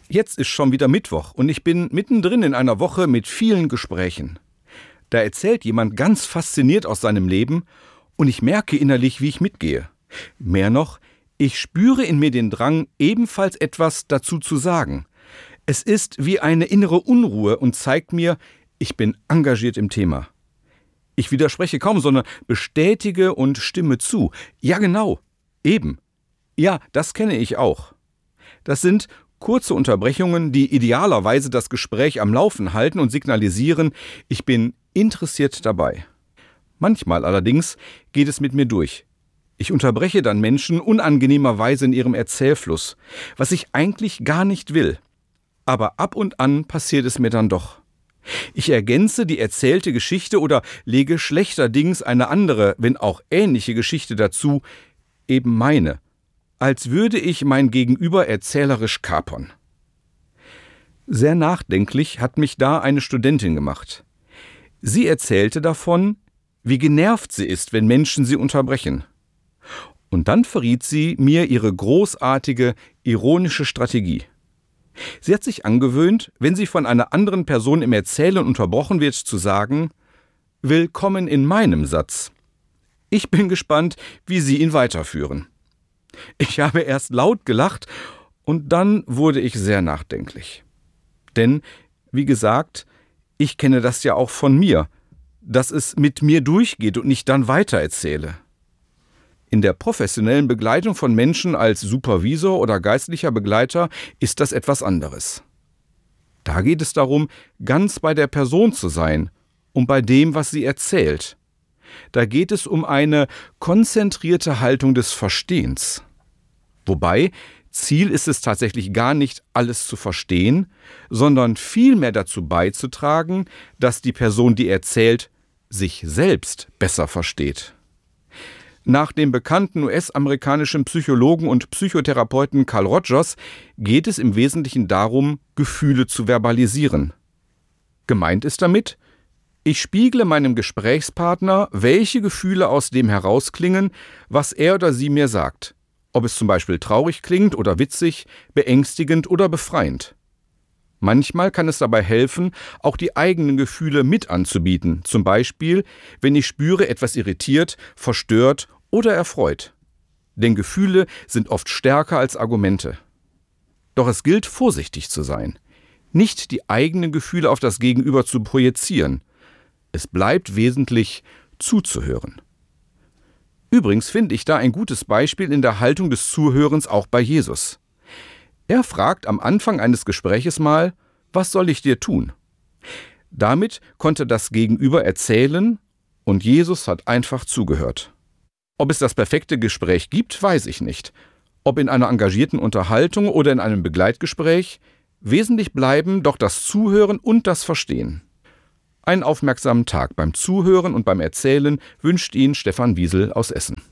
Jetzt ist schon wieder Mittwoch und ich bin mittendrin in einer Woche mit vielen Gesprächen. Da erzählt jemand ganz fasziniert aus seinem Leben und ich merke innerlich, wie ich mitgehe. Mehr noch, ich spüre in mir den Drang, ebenfalls etwas dazu zu sagen. Es ist wie eine innere Unruhe und zeigt mir, ich bin engagiert im Thema. Ich widerspreche kaum, sondern bestätige und stimme zu. Ja, genau, eben. Ja, das kenne ich auch. Das sind kurze Unterbrechungen, die idealerweise das Gespräch am Laufen halten und signalisieren, ich bin interessiert dabei. Manchmal allerdings geht es mit mir durch. Ich unterbreche dann Menschen unangenehmerweise in ihrem Erzählfluss, was ich eigentlich gar nicht will. Aber ab und an passiert es mir dann doch. Ich ergänze die erzählte Geschichte oder lege schlechterdings eine andere, wenn auch ähnliche Geschichte dazu, eben meine, als würde ich mein Gegenüber erzählerisch kapern. Sehr nachdenklich hat mich da eine Studentin gemacht. Sie erzählte davon, wie genervt sie ist, wenn Menschen sie unterbrechen. Und dann verriet sie mir ihre großartige, ironische Strategie. Sie hat sich angewöhnt, wenn sie von einer anderen Person im Erzählen unterbrochen wird, zu sagen, »Willkommen in meinem Satz. Ich bin gespannt, wie Sie ihn weiterführen.« Ich habe erst laut gelacht und dann wurde ich sehr nachdenklich. Denn, wie gesagt, ich kenne das ja auch von mir, dass es mit mir durchgeht und ich dann weitererzähle. In der professionellen Begleitung von Menschen als Supervisor oder geistlicher Begleiter ist das etwas anderes. Da geht es darum, ganz bei der Person zu sein und bei dem, was sie erzählt. Da geht es um eine konzentrierte Haltung des Verstehens. Wobei, Ziel ist es tatsächlich gar nicht, alles zu verstehen, sondern vielmehr dazu beizutragen, dass die Person, die erzählt, sich selbst besser versteht. Nach dem bekannten US-amerikanischen Psychologen und Psychotherapeuten Carl Rogers geht es im Wesentlichen darum, Gefühle zu verbalisieren. Gemeint ist damit, ich spiegle meinem Gesprächspartner, welche Gefühle aus dem herausklingen, was er oder sie mir sagt. Ob es zum Beispiel traurig klingt oder witzig, beängstigend oder befreiend. Manchmal kann es dabei helfen, auch die eigenen Gefühle mit anzubieten, zum Beispiel, wenn ich spüre, etwas irritiert, verstört oder erfreut. Denn Gefühle sind oft stärker als Argumente. Doch es gilt, vorsichtig zu sein, nicht die eigenen Gefühle auf das Gegenüber zu projizieren. Es bleibt wesentlich, zuzuhören. Übrigens finde ich da ein gutes Beispiel in der Haltung des Zuhörens auch bei Jesus. Er fragt am Anfang eines Gespräches mal, was soll ich dir tun? Damit konnte das Gegenüber erzählen und Jesus hat einfach zugehört. Ob es das perfekte Gespräch gibt, weiß ich nicht. Ob in einer engagierten Unterhaltung oder in einem Begleitgespräch, wesentlich bleiben doch das Zuhören und das Verstehen. Einen aufmerksamen Tag beim Zuhören und beim Erzählen wünscht Ihnen Stefan Wiesel aus Essen.